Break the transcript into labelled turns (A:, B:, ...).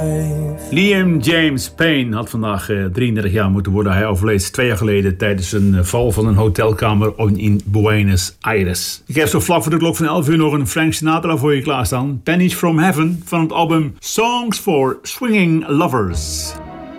A: Liam James Payne had vandaag 33 jaar moeten worden. Hij overleed 2 jaar geleden tijdens een val van een hotelkamer in Buenos Aires. Ik heb zo vlak voor de klok van 11 uur nog een Frank Sinatra voor je klaarstaan. Pennies from Heaven van het album Songs for Swinging Lovers.